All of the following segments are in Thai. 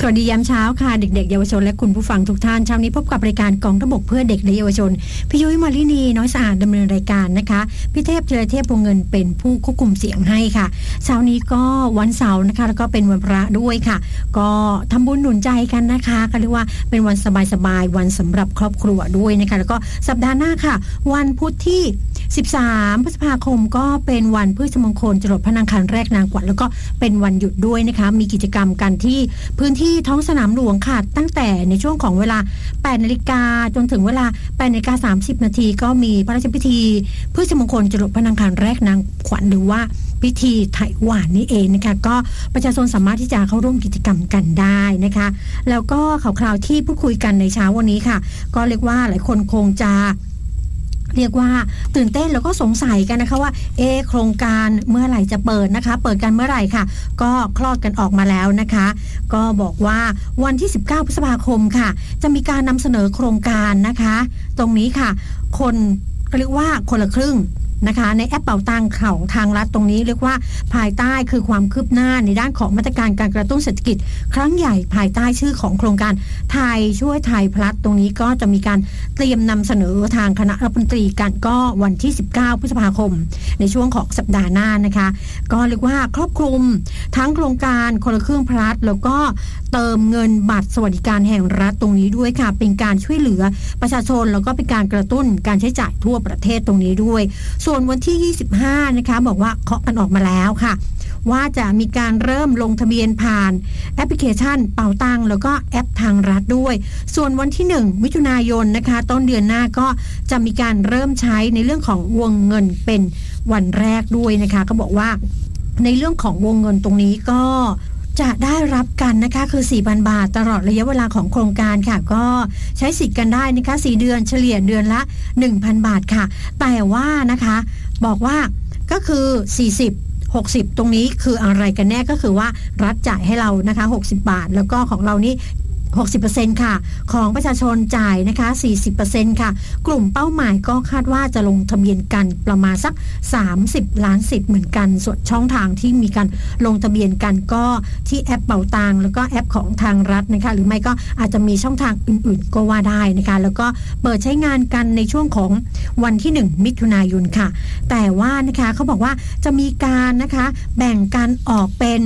วัสดียามเช้าค่ะเด็กๆเยาวชนและคุณผู้ฟังทุกท่านเช้านี้พบกับรายการกองทัพบกเพื่อเด็กและเยาวชนพี่ยุ้ยมาลินีน้อยสะอาดดำเนินรายการนะคะพี่เทพธีรเทพวงเงินเป็นผู้ควบคุมเสียงให้ค่ะเช้านี้ก็วันเสาร์นะคะแล้วก็เป็นวันพระด้วยค่ะก็ทำบุญหนุนใจกันนะคะก็เรียกว่าเป็นวันสบายๆวันสำหรับครอบครัวด้วยนะคะแล้วก็สัปดาห์หน้าค่ะวันพุธที่13 พฤษภาคมก็เป็นวันพฤชมงคลจรดพระนางคันแรกนางกวักแล้วก็เป็นวันหยุดด้วยนะคะมีกิจกรรมกันที่พื้นที่ท้องสนามหลวงค่ะตั้งแต่ในช่วงของเวลา 8 นาฬิกาจนถึงเวลา 8 นาฬิกา 30 นาทีก็มีพระราชพิธีพฤชมงคลจรดพระนางคันแรกนางขวัญหรือว่าพิธีไถหวานนี่เองนะคะก็ประชาชนสามารถที่จะเข้าร่วมกิจกรรมกันได้นะคะแล้วก็ข่าวคราวที่พูดคุยกันในเช้าวันนี้ค่ะก็เรียกว่าหลายคนคงจะเรียกว่าตื่นเต้นแล้วก็สงสัยกันนะคะว่าโครงการเมื่อไหร่จะเปิดนะคะเปิดกันเมื่อไหร่ค่ะก็คลอดกันออกมาแล้วนะคะก็บอกว่าวันที่19 พฤษภาคมค่ะจะมีการนำเสนอโครงการนะคะตรงนี้ค่ะคนเรียกว่าคนละครึ่งนะคะในแอปเป๋าตังค์ของทางรัฐตรงนี้เรียกว่าภายใต้คือความคืบหน้าในด้านของมาตรการการกระตุ้นเศรษฐกิจครั้งใหญ่ภายใต้ชื่อของโครงการไทยช่วยไทยพลัสตรงนี้ก็จะมีการเตรียมนำเสนอทางคณะรัฐมนตรีกันก็วันที่19 พฤษภาคมในช่วงของสัปดาห์หน้านะคะก็เรียกว่าครอบคลุมทั้งโครงการคนละครึ่งพลัสแล้วก็เติมเงินบัตรสวัสดิการแห่งรัฐตรงนี้ด้วยค่ะเป็นการช่วยเหลือประชาชนแล้วก็เป็นการกระตุ้นการใช้จ่ายทั่วประเทศตรงนี้ด้วยส่วนวันที่25นะคะบอกว่าเคาะกันออกมาแล้วค่ะว่าจะมีการเริ่มลงทะเบียนผ่านแอปพลิเคชันเป๋าตังแล้วก็แอปทางรัฐด้วยส่วนวันที่1 มิถุนายนนะคะต้นเดือนหน้าก็จะมีการเริ่มใช้ในเรื่องของวงเงินเป็นวันแรกด้วยนะคะก็บอกว่าในเรื่องของวงเงินตรงนี้ก็จะได้รับกันนะคะคือ 4,000 บาทตลอดระยะเวลาของโครงการค่ะก็ใช้สิทธิ์กันได้นะคะ4เดือนเฉลี่ยเดือนละ 1,000 บาทค่ะแต่ว่านะคะบอกว่าก็คือ60 ตรงนี้คืออะไรกันแน่ก็คือว่ารัฐจ่ายให้เรานะคะ60 บาทแล้วก็ของเรานี่60% ค่ะของประชาชนจ่ายนะคะ 40% ค่ะกลุ่มเป้าหมายก็คาดว่าจะลงทะเบียนกันประมาณสัก30 ล้านสิทธิ์เหมือนกันส่วนช่องทางที่มีการลงทะเบียนกันก็ที่แอปเป๋าตังแล้วก็แอปของทางรัฐนะคะหรือไม่ก็อาจจะมีช่องทางอื่นๆก็ว่าได้นะคะแล้วก็เปิดใช้งานกันในช่วงของวันที่1 มิถุนายนค่ะแต่ว่านะคะเขาบอกว่าจะมีการนะคะแบ่งกันออกเป็น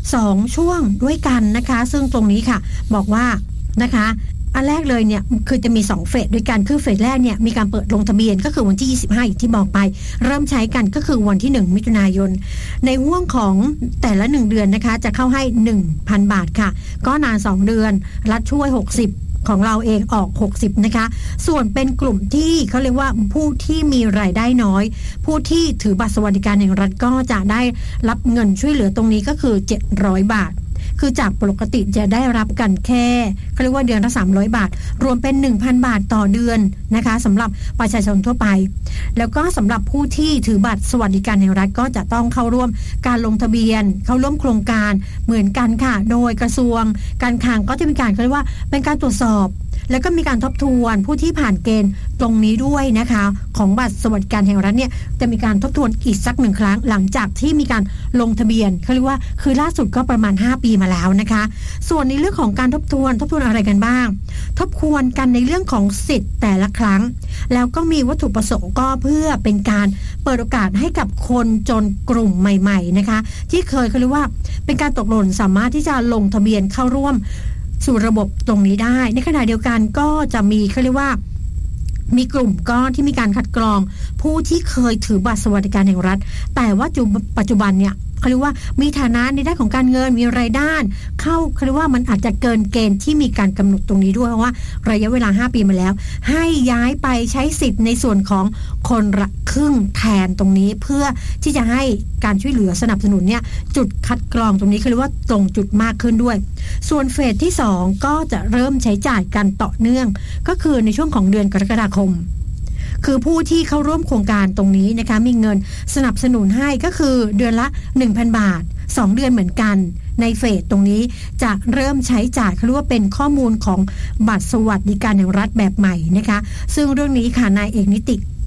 2ช่วงด้วยกันนะคะซึ่งตรงนี้ค่ะบอกว่านะคะอันแรกเลยเนี่ยคือจะมี2เฟสด้วยกันคือเฟสแรกเนี่ยมีการเปิดลงทะเบียนก็คือวันที่25อย่างที่บอกไปเริ่มใช้กันก็คือวันที่1 มิถุนายนในห่วงของแต่ละ1เดือนนะคะจะเข้าให้ 1,000 บาทค่ะก็นาน2เดือนรัฐช่วย60ของเราเองออก60นะคะส่วนเป็นกลุ่มที่เขาเรียกว่าผู้ที่มีรายได้น้อยผู้ที่ถือบัตรสวัสดิการแห่งรัฐก็จะได้รับเงินช่วยเหลือตรงนี้ก็คือ700 บาทคือจากปกติจะได้รับกันแค่เขาเรียกว่าเดือนละ300 บาทรวมเป็น 1,000 บาทต่อเดือนนะคะสำหรับประชาชนทั่วไปแล้วก็สำหรับผู้ที่ถือบัตรสวัสดิการแห่งรัฐก็จะต้องเข้าร่วมการลงทะเบียนเข้าร่วมโครงการเหมือนกันค่ะโดยกระทรวงการคลังก็จะมีการเขาเรียกว่าเป็นการตรวจสอบแล้วก็มีการทบทวนผู้ที่ผ่านเกณฑ์ตรงนี้ด้วยนะคะของบัตรสวัสดิการแห่งรัฐเนี่ยจะมีการทบทวนอีกสัก1 ครั้งหลังจากที่มีการลงทะเบียนเขาเรียกว่าคือล่าสุดก็ประมาณ5 ปีมาแล้วนะคะส่วนในเรื่องของการทบทวนอะไรกันบ้างทบทวนกันในเรื่องของสิทธิ์แต่ละครั้งแล้วก็มีวัตถุประสงค์ก็เพื่อเป็นการเปิดโอกาสให้กับคนจนกลุ่มใหม่ๆนะคะที่เคยเขาเรียกว่าเป็นการตกหล่นสามารถที่จะลงทะเบียนเข้าร่วมสู่ระบบตรงนี้ได้ในขณะเดียวกันก็จะมีเขาเรียกว่ามีกลุ่มก้อนที่มีการคัดกรองผู้ที่เคยถือบัตรสวัสดิการแห่งรัฐแต่ว่าปัจจุบันเนี่ยเขาเรียกว่ามีฐานะในด้านของการเงินมีรายได้เข้าเขาเรียกว่ามันอาจจะเกินเกณฑ์ที่มีการกำหนดตรงนี้ด้วยเพราะว่าระยะเวลา5 ปีมาแล้วให้ย้ายไปใช้สิทธิ์ในส่วนของคนละครึ่งแทนตรงนี้เพื่อที่จะให้การช่วยเหลือสนับสนุนเนี่ยจุดคัดกรองตรงนี้คือเรียกว่าตรงจุดมากขึ้นด้วยส่วนเฟสที่2ก็จะเริ่มใช้จ่ายกันต่อเนื่องก็คือในช่วงของเดือนกรกฎาคมคือผู้ที่เข้าร่วมโครงการตรงนี้นะคะมีเงินสนับสนุนให้ก็คือเดือนละ 1,000 บาท2 เดือนเหมือนกันในเฟสตรงนี้จะเริ่มใช้จ่ายเขาเรียกว่าเป็นข้อมูลของบัตรสวัสดิการแห่งรัฐแบบใหม่นะคะซึ่งเรื่องนี้ค่ะนายเอกนิติ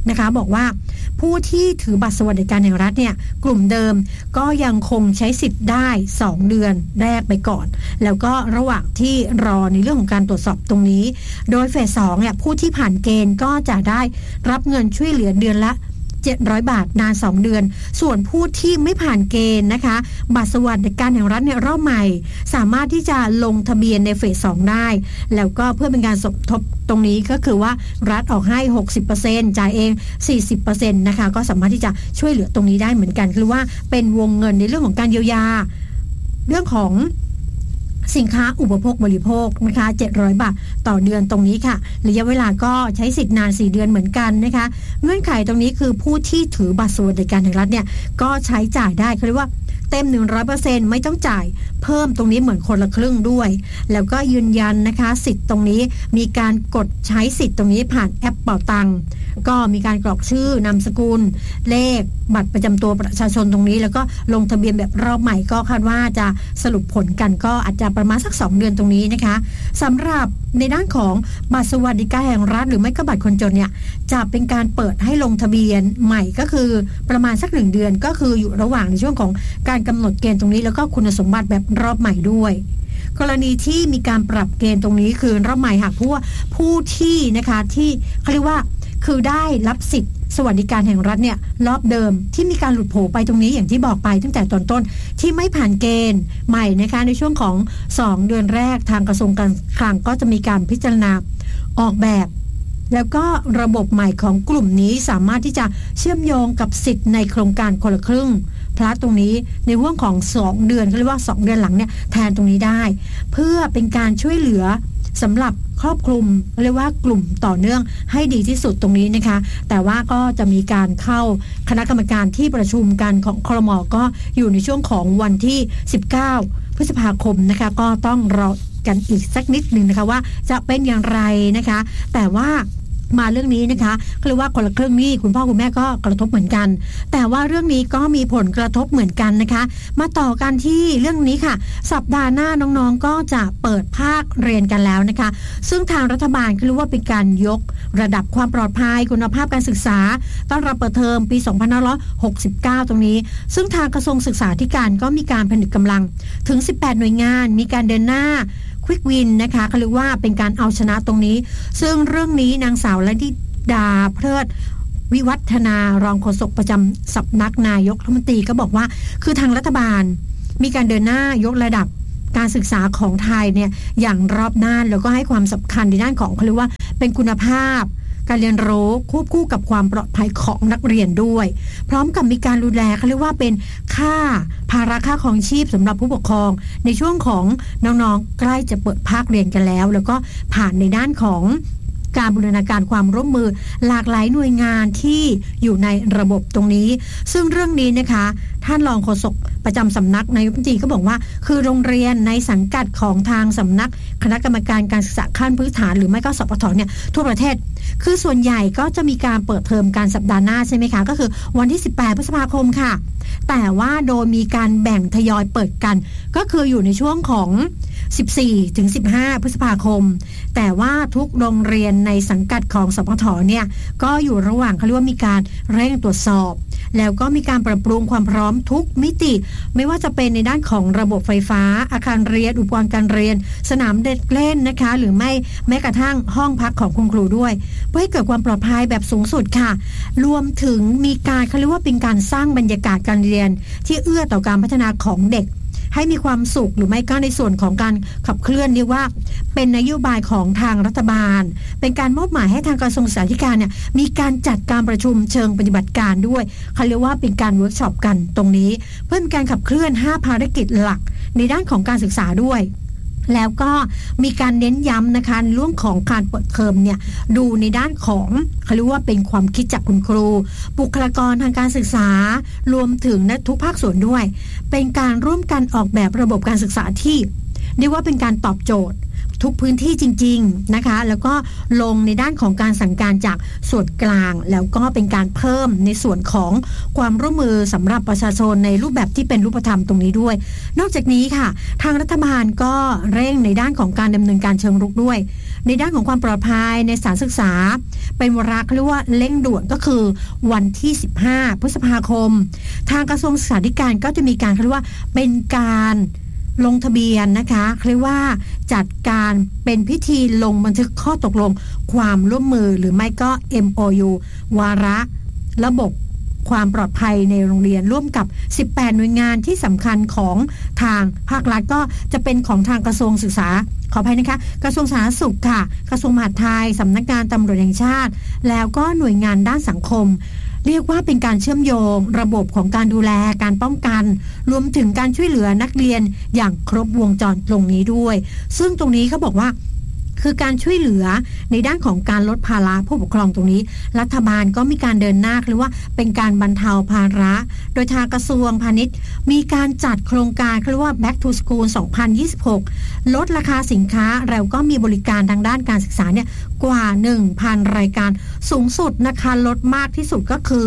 นะคะบอกว่าผู้ที่ถือบัตรสวัสดิการแห่งรัฐเนี่ยกลุ่มเดิมก็ยังคงใช้สิทธิ์ได้2 เดือนแรกไปก่อนแล้วก็ระหว่างที่รอในเรื่องของการตรวจสอบตรงนี้โดยเฟส 2เนี่ยผู้ที่ผ่านเกณฑ์ก็จะได้รับเงินช่วยเหลือเดือนละ700 บาทนาน2 เดือนส่วนผู้ที่ไม่ผ่านเกณฑ์นะคะบัตรสวัสดิการแห่งรัฐเนี่ยรอบใหม่สามารถที่จะลงทะเบียนในเฟส 2ได้แล้วก็เพื่อเป็นการสมทบตรงนี้ก็คือว่ารัฐออกให้ 60% จ่ายเอง 40% นะคะก็สามารถที่จะช่วยเหลือตรงนี้ได้เหมือนกันคือว่าเป็นวงเงินในเรื่องของการเยียวยาเรื่องของสินค้าอุปโภคบริโภคนะคะ700 บาทต่อเดือนตรงนี้ค่ะระยะเวลาก็ใช้สิทธิ์นาน4 เดือนเหมือนกันนะคะเงื่อนไขตรงนี้คือผู้ที่ถือบัตรสวัสดิการแห่งรัฐเนี่ยก็ใช้จ่ายได้เขาเรียกว่าเต็ม 100% ไม่ต้องจ่ายเพิ่มตรงนี้เหมือนคนละครึ่งด้วยแล้วก็ยืนยันนะคะสิทธิ์ตรงนี้มีการกดใช้สิทธิ์ตรงนี้ผ่านแอปเป๋าตังค์ก็มีการกรอกชื่อนามสกุลเลขบัตรประจำตัวประชาชนตรงนี้แล้วก็ลงทะเบียนแบบรอบใหม่ก็คาดว่าจะสรุปผลกันก็อาจจะประมาณสัก2 เดือนตรงนี้นะคะสำหรับในด้านของบัตรสวัสดิการแห่งรัฐหรือไม่ก็บัตรคนจนเนี่ยจะเป็นการเปิดให้ลงทะเบียนใหม่ก็คือประมาณสัก1 เดือนก็คืออยู่ระหว่างในช่วงของการกำหนดเกณฑ์ตรงนี้แล้วก็คุณสมบัติแบบรอบใหม่ด้วยกรณีที่มีการปรับเกณฑ์ตรงนี้คือรอบใหม่หากผู้ที่นะคะที่เขาเรียกว่าคือได้รับสิทธิ์สวัสดิการแห่งรัฐเนี่ยรอบเดิมที่มีการหลุดโผไปตรงนี้อย่างที่บอกไปตั้งแต่ตอนต้นที่ไม่ผ่านเกณฑ์ใหม่นะคะในช่วงของ2 เดือนแรกทางกระทรวงการคลังก็จะมีการพิจารณาออกแบบแล้วก็ระบบใหม่ของกลุ่มนี้สามารถที่จะเชื่อมโยงกับสิทธิ์ในโครงการคนละครึ่งพลัสตรงนี้ในห่วงของ2 เดือนเขาเรียกว่า2 เดือนหลังเนี่ยแทนตรงนี้ได้เพื่อเป็นการช่วยเหลือสำหรับครอบคลุมเรียกว่ากลุ่มต่อเนื่องให้ดีที่สุดตรงนี้นะคะแต่ว่าก็จะมีการเข้าคณะกรรมการที่ประชุมกันของครม.ก็อยู่ในช่วงของวันที่19 พฤษภาคมนะคะก็ต้องรอกันอีกสักนิดนึงนะคะว่าจะเป็นอย่างไรนะคะแต่ว่ามาเรื่องนี้นะคะเรียกว่าคนละครึ่งนี่คุณพ่อคุณแม่ก็กระทบเหมือนกันแต่ว่าเรื่องนี้ก็มีผลกระทบเหมือนกันนะคะมาต่อกันที่เรื่องนี้ค่ะสัปดาห์หน้าน้องๆก็จะเปิดภาคเรียนกันแล้วนะคะซึ่งทางรัฐบาลก็เรียกว่าเป็นการยกระดับความปลอดภัยคุณภาพการศึกษาต้อนรับเปิดเทอมปี 2569 ตรงนี้ซึ่งทางกระทรวงศึกษาธิการก็มีการผนึกกำลังถึง18 หน่วยงานมีการเดินหน้าควิกวินนะคะเขาเรียกว่าเป็นการเอาชนะตรงนี้ซึ่งเรื่องนี้นางสาวละลิดาเพลิดวิวัฒนารองโฆษกประจำสำนักนายกรัฐมนตรีก็บอกว่าคือทางรัฐบาลมีการเดินหน้ายกระดับการศึกษาของไทยเนี่ยอย่างรอบด้านแล้วก็ให้ความสำคัญในด้านของเขาเรียกว่าเป็นคุณภาพการเรียนรู้ควบคู่กับความปลอดภัยของนักเรียนด้วยพร้อมกับมีการดูแลเขาเรียกว่าเป็นค่าภาระค่าของชีพสำหรับผู้ปกครองในช่วงของน้องๆใกล้จะเปิดภาคเรียนกันแล้วแล้วก็ผ่านในด้านของการบูรณาการความร่วมมือหลากหลายหน่วยงานที่อยู่ในระบบตรงนี้ซึ่งเรื่องนี้นะคะท่านรองโฆษกประจำสำนักนายกรัฐมนตรีก็บอกว่าคือโรงเรียนในสังกัดของทางสำนักคณะกรรมการการศึกษาขั้นพื้นฐานหรือไม่ก็สปทเนี่ยทั่วประเทศคือส่วนใหญ่ก็จะมีการเปิดเทอมการสัปดาห์หน้าใช่ไหมคะก็คือวันที่18 พฤษภาคมค่ะแต่ว่าโดยมีการแบ่งทยอยเปิดกันก็คืออยู่ในช่วงของ14 ถึง 15 พฤษภาคมแต่ว่าทุกโรงเรียนในสังกัดของสปทเนี่ยก็อยู่ระหว่างเขาเรียกว่ามีการเร่งตรวจสอบแล้วก็มีการปรับปรุงความพร้อมทุกมิติไม่ว่าจะเป็นในด้านของระบบไฟฟ้าอาคารเรียนอุปกรณ์การเรียนสนามเด็กเล่นนะคะหรือไม่แม้กระทั่งห้องพักของคุณครูด้วยเพื่อให้เกิดความปลอดภัยแบบสูงสุดค่ะรวมถึงมีการเขาเรียกว่าเป็นการสร้างบรรยากาศการเรียนที่เอื้อต่อการพัฒนาของเด็กให้มีความสุขหรือไม่ก็ในส่วนของการขับเคลื่อนเรียกว่าเป็นนโยบายของทางรัฐบาลเป็นการมอบหมายให้ทางกระทรวงศึกษาธิการเนี่ยมีการจัดการประชุมเชิงปฏิบัติการด้วยเขาเรียกว่าเป็นการเวิร์กช็อปกันตรงนี้เพื่อเป็นการขับเคลื่อน5 ภารกิจหลักในด้านของการศึกษาด้วยแล้วก็มีการเน้นย้ำนะคะเรื่องของการเปิดเทอมเนี่ยดูในด้านของเขาเรียกว่าเป็นความคิดจากคุณครูบุคลากรทางการศึกษารวมถึงทุกภาคส่วนด้วยเป็นการร่วมกันออกแบบระบบการศึกษาที่เรียกว่าเป็นการตอบโจทย์ทุกพื้นที่จริงๆนะคะแล้วก็ลงในด้านของการสั่งการจากส่วนกลางแล้วก็เป็นการเพิ่มในส่วนของความร่วมมือสำหรับประชาชนในรูปแบบที่เป็นรูปธรรมตรงนี้ด้วยนอกจากนี้ค่ะทางรัฐบาลก็เร่งในด้านของการดำเนินการเชิงรุกด้วยในด้านของความปลอดภัยในสถานศึกษาเป็นวาระเรียกว่าเร่งด่วนก็คือวันที่15พฤษภาคมทางกระทรวงศึกษาธิการก็จะมีการเรียกว่าเป็นการลงทะเบียนนะคะเรียกว่าจัดการเป็นพิธีลงบันทึกข้อตกลงความร่วมมือหรือไม่ก็ MOU วาระระบบความปลอดภัยในโรงเรียนร่วมกับ18หน่วยงานที่สำคัญของทางภาครัฐก็จะเป็นของทางกระทรวงศึกษาขออภัยนะคะกระทรวงสาธารณสุขค่ะกระทรวงมหาดไทยสำนักงานตำรวจแห่งชาติแล้วก็หน่วยงานด้านสังคมเรียกว่าเป็นการเชื่อมโยงระบบของการดูแลการป้องกันรวมถึงการช่วยเหลือนักเรียนอย่างครบวงจรตรงนี้ด้วยซึ่งตรงนี้เขาบอกว่าคือการช่วยเหลือในด้านของการลดภาระผู้ปกครองตรงนี้รัฐบาลก็มีการเดินหน้าหรือว่าเป็นการบรรเทาภาระโดยทางกระทรวงพาณิชย์มีการจัดโครงการเรียกว่า Back to School 2026 ลดราคาสินค้าแล้วก็มีบริการทางด้านการศึกษาเนี่ยกว่า 1,000 รายการสูงสุดนะคะลดมากที่สุดก็คือ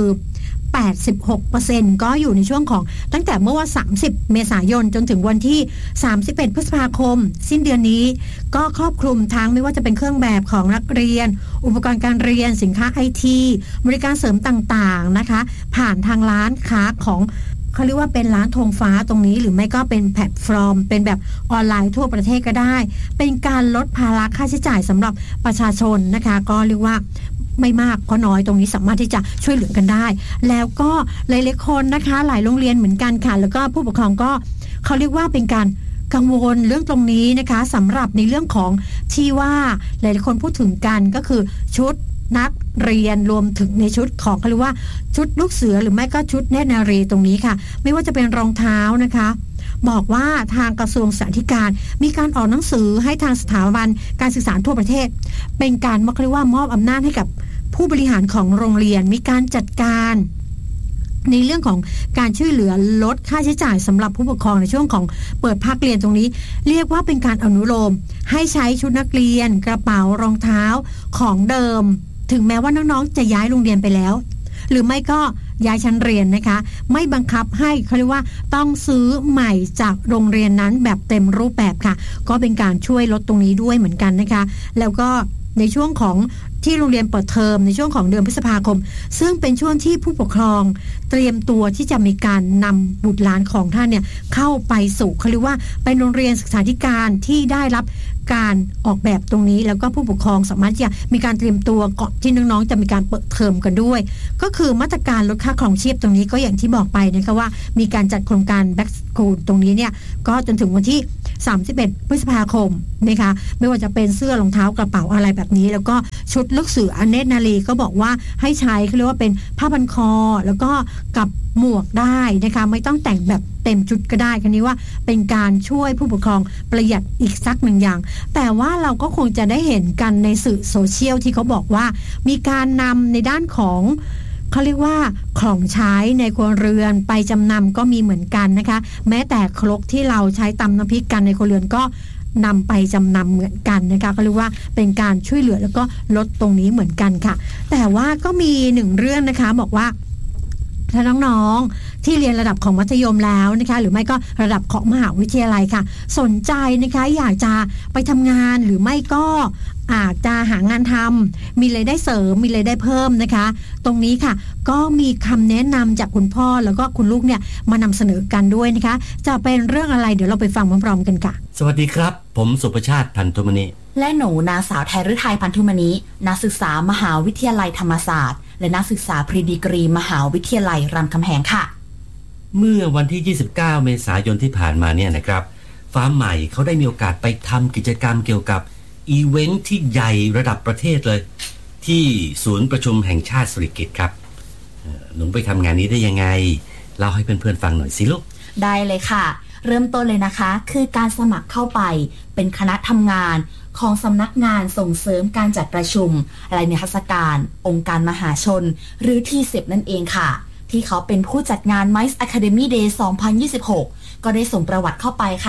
86% ก็อยู่ในช่วงของตั้งแต่เมื่อวัน30 เมษายนจนถึงวันที่31 พฤษภาคมสิ้นเดือนนี้ก็ครอบคลุมทั้งไม่ว่าจะเป็นเครื่องแบบของนักเรียนอุปกรณ์การเรียนสินค้า IT บริการเสริมต่างๆนะคะผ่านทางร้านค้าของเขาเรียกว่าเป็นร้านธงฟ้าตรงนี้หรือไม่ก็เป็นแพลตฟอร์มเป็นแบบออนไลน์ทั่วประเทศก็ได้เป็นการลดภาระค่าใช้จ่ายสำหรับประชาชนนะคะก็เรียกว่าไม่มากก็น้อยตรงนี้สามารถที่จะช่วยเหลือกันได้แล้วก็หลายๆคนนะคะหลายโรงเรียนเหมือนกันค่ะแล้วก็ผู้ปกครองก็เขาเรียกว่าเป็นการกังวลเรื่องตรงนี้นะคะสำหรับในเรื่องของที่ว่าหลายๆคนพูดถึงกันก็คือชุดนักเรียนรวมถึงในชุดของเขาเรียกว่าชุดลูกเสือหรือไม่ก็ชุดเนตรนารีตรงนี้ค่ะไม่ว่าจะเป็นรองเท้านะคะบอกว่าทางกระทรวงศึกษาธิการมีการออกหนังสือให้ทางสถาบันการศึกษาทั่วประเทศเป็นการเรียกว่ามอบอำนาจให้กับผู้บริหารของโรงเรียนมีการจัดการในเรื่องของการช่วยเหลือลดค่าใช้จ่ายสำหรับผู้ปกครองในช่วงของเปิดภาคเรียนตรงนี้เรียกว่าเป็นการอนุโลมให้ใช้ชุดนักเรียนกระเป๋ารองเท้าของเดิมถึงแม้ว่าน้องๆจะย้ายโรงเรียนไปแล้วหรือไม่ก็ย้ายชั้นเรียนนะคะไม่บังคับให้เขาเรียกว่าต้องซื้อใหม่จากโรงเรียนนั้นแบบเต็มรูปแบบค่ะก็เป็นการช่วยลดตรงนี้ด้วยเหมือนกันนะคะแล้วก็ในช่วงของที่โรงเรียนเปิดเทอมในช่วงของเดือนพฤษภาคมซึ่งเป็นช่วงที่ผู้ปกครองเตรียมตัวที่จะมีการนำบุตรหลานของท่านเนี่ยเข้าไปสู่เขาเรียกว่าเป็นโรงเรียนศึกษาธิการที่ได้รับการออกแบบตรงนี้แล้วก็ผู้ปกครองสามารถที่จะมีการเตรียมตัวก่อนที่น้องๆจะมีการเปิดเทอมกันด้วยก็คือมาตรการลดค่าครองชีพตรงนี้ก็อย่างที่บอกไปนะคะว่ามีการจัดโครงการ Back to School ตรงนี้เนี่ยก็จนถึงวันที่31 พฤษภาคมนะคะไม่ว่าจะเป็นเสื้อรองเท้ากระเป๋าอะไรแบบนี้แล้วก็ชุดลูกเสือเนตรนารีก็บอกว่าให้ใช้เขาเรียกว่าเป็นผ้าพันคอแล้วก็กับหมวกได้นะคะไม่ต้องแต่งแบบเต็มชุดก็ได้คันนี้ว่าเป็นการช่วยผู้ปกครองประหยัดอีกสักหนึ่งอย่างแต่ว่าเราก็คงจะได้เห็นกันในสื่อโซเชียลที่เขาบอกว่ามีการนำในด้านของเขาเรียกว่าของใช้ในครัวเรือนไปจำนำก็มีเหมือนกันนะคะแม้แต่ครกที่เราใช้ตำน้ำพริกกันในครัวเรือนก็นำไปจำนำเหมือนกันนะคะก็เรียกว่าเป็นการช่วยเหลือแล้วก็ลดตรงนี้เหมือนกันค่ะแต่ว่าก็มีหนึ่งเรื่องนะคะบอกว่าถ้าน้องๆที่เรียนระดับของมัธยมแล้วนะคะหรือไม่ก็ระดับของมหาวิทยาลัยค่ะสนใจนะคะอยากจะไปทำงานหรือไม่ก็อาจจะหางานทำมีรายได้เสริมมีรายได้เพิ่มนะคะตรงนี้ค่ะก็มีคำแนะนำจากคุณพ่อแล้วก็คุณลูกเนี่ยมานำเสนอกันด้วยนะคะจะเป็นเรื่องอะไรเดี๋ยวเราไปฟังพร้อมๆกันค่ะสวัสดีครับผมสุประชาติพันธุมณีและหนูนางสาวไทยฤทัยพันธุมณีนักศึกษามหาวิทยาลัยธรรมศาสตร์และนักศึกษาพรีดีกรีมหาวิทยาลัยรามคำแหงค่ะเมื่อวันที่29เมษายนที่ผ่านมาเนี่ยนะครับฟ้าใหม่เขาได้มีโอกาสไปทำกิจกรรมเกี่ยวกับอีเวนท์ที่ใหญ่ระดับประเทศเลยที่ศูนย์ประชุมแห่งชาติสุริกิติ์ครับหนูไปทำงานนี้ได้ยังไงเล่าให้เพื่อนๆฟังหน่อยสิลูกได้เลยค่ะเริ่มต้นเลยนะคะคือการสมัครเข้าไปเป็นคณะทำงานของสำนักงานส่งเสริมการจัดประชุมและนิทรรศการองค์การมหาชนหรือที่10นั่นเองค่ะที่เขาเป็นผู้จัดงาน MICE Academy Day 2026 ก็ได้ส่งประวัติเข้าไปค่ะ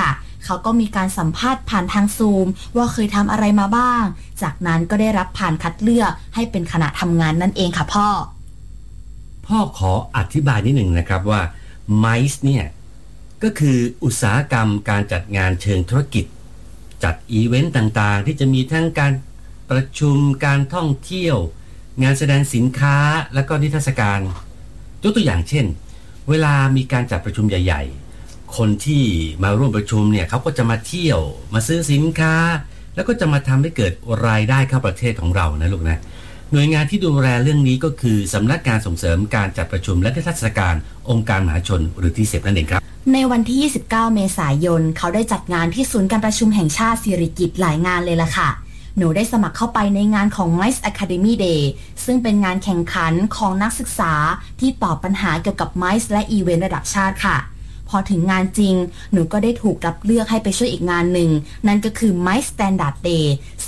เขาก็มีการสัมภาษณ์ผ่านทางซูมว่าเคยทำอะไรมาบ้างจากนั้นก็ได้รับผ่านคัดเลือกให้เป็นคณะทำงานนั่นเองค่ะพ่อขออธิบายนิดหนึ่งนะครับว่า MICE เนี่ยก็คืออุตสาหกรรมการจัดงานเชิงธุรกิจจัดอีเวนต์ต่างๆที่จะมีทั้งการประชุมการท่องเที่ยวงานแสดงสินค้าและก็นิทรรศการยกตัวอย่างเช่นเวลามีการจัดประชุมใหญ่ๆคนที่มาร่วมประชุมเนี่ยเขาก็จะมาเที่ยวมาซื้อสินค้าแล้วก็จะมาทำให้เกิดรายได้เข้าประเทศของเรานะลูกนะหน่วยงานที่ดูแลเรื่องนี้ก็คือสำนักงานส่งเสริมการจัดประชุมและนิทรรศการองค์การมหาชนหรือที่10นั่นเองครับในวันที่29เมษายนเขาได้จัดงานที่ศูนย์การประชุมแห่งชาติสิริกิติ์หลายงานเลยล่ะค่ะหนูได้สมัครเข้าไปในงานของ MICE Academy Day ซึ่งเป็นงานแข่งขันของนักศึกษาที่ตอบปัญหาเกี่ยวกับ MICE และอีเวนต์ระดับชาติค่ะพอถึงงานจริงหนูก็ได้ถูกรับเลือกให้ไปช่วยอีกงานหนึ่งนั่นก็คือ MICE Standard Day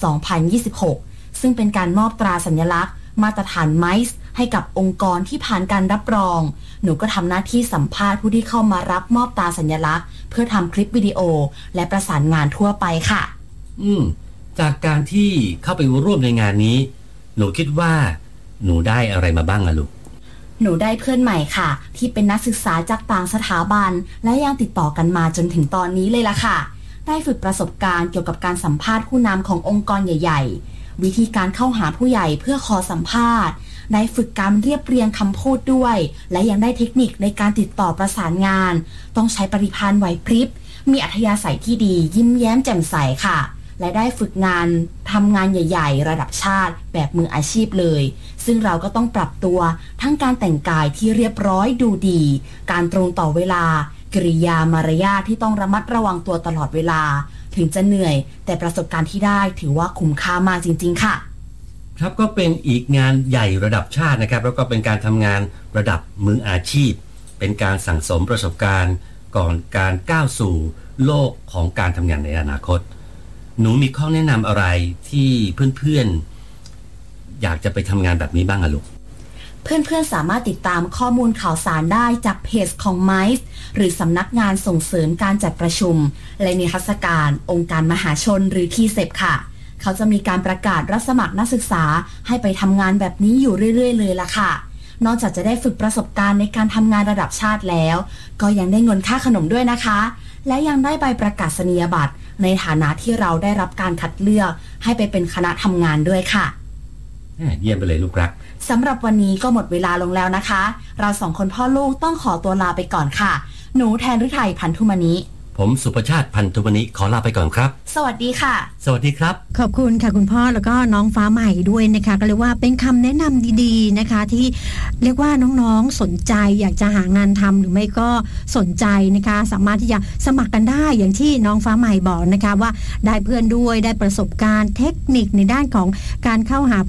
2026 ซึ่งเป็นการมอบตราสัญลักษณ์มาตรฐาน MICE ให้กับองค์กรที่ผ่านการรับรองหนูก็ทำหน้าที่สัมภาษณ์ผู้ที่เข้ามารับมอบตราสัญลักษณ์เพื่อทำคลิปวิดีโอและประสานงานทั่วไปค่ะจากการที่เข้าไปร่วมในงานนี้หนูคิดว่าหนูได้อะไรมาบ้างอะลูกหนูได้เพื่อนใหม่ค่ะที่เป็นนักศึกษาจากต่างสถาบันและยังติดต่อกันมาจนถึงตอนนี้เลยล่ะค่ะได้ฝึกประสบการณ์เกี่ยวกับการสัมภาษณ์ผู้นำขององค์กรใหญ่ๆวิธีการเข้าหาผู้ใหญ่เพื่อขอสัมภาษณ์ได้ฝึกการเรียบเรียงคำพูดด้วยและยังได้เทคนิคในการติดต่อประสานงานต้องใช้ปฏิภาณไหวพริบมีอัธยาศัยที่ดียิ้มแย้มแจ่มใสค่ะและได้ฝึกงานทำงานใหญ่ๆระดับชาติแบบมืออาชีพเลยซึ่งเราก็ต้องปรับตัวทั้งการแต่งกายที่เรียบร้อยดูดีการตรงต่อเวลากริยามารยาทที่ต้องระมัดระวังตัวตลอดเวลาถึงจะเหนื่อยแต่ประสบการณ์ที่ได้ถือว่าคุ้มค่ามากจริงๆค่ะครับก็เป็นอีกงานใหญ่ระดับชาตินะครับแล้วก็เป็นการทำงานระดับมืออาชีพเป็นการสั่งสมประสบการณ์ก่อนการก้าวสู่โลกของการทำงานในอนาคตหนูมีข้อแนะนำอะไรที่เพื่อนๆอยากจะไปทำงานแบบนี้บ้างอะลูกเพื่อนๆสามารถติดตามข้อมูลข่าวสารได้จากเพจของ MICE หรือสำนักงานส่งเสริมการจัดประชุมและนิทรรศการองค์การมหาชนหรือที่10ค่ะเขาจะมีการประกาศรับสมัครนักศึกษาให้ไปทำงานแบบนี้อยู่เรื่อยๆเลยล่ะค่ะนอกจากจะได้ฝึกประสบการณ์ในการทำงานระดับชาติแล้วก็ยังได้เงินค่าขนมด้วยนะคะและยังได้ใบประกาศนียบัตรในฐานะที่เราได้รับการคัดเลือกให้ไปเป็นคณะทำงานด้วยค่ะเยี่ยมไปเลยลูกรักสำหรับวันนี้ก็หมดเวลาลงแล้วนะคะเราสองคนพ่อลูกต้องขอตัวลาไปก่อนค่ะหนูแทนฤทัยพันธุมณีผมสุประชาติพันธุมณีขอลาไปก่อนครับสวัสดีค่ะสวัสดีครับขอบคุณค่ะคุณพ่อแล้วก็น้องฟ้าใหม่ด้วยนะคะก็เรียกว่าเป็นคำแนะนำดีๆนะคะที่เรียกว่าน้องๆสนใจอยากจะหางานทำหรือไม่ก็สนใจนะคะสามารถที่จะสมัครกันได้อย่างที่น้องฟ้าใหม่บอกนะคะว่าได้เพื่อนด้วยได้ประสบการณ์เทคนิคในด้านของการเข้าหา